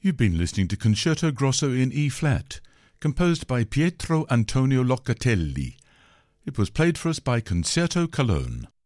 You've been listening to Concerto Grosso in E-flat, composed by Pietro Antonio Locatelli. It was played for us by Concerto Cologne.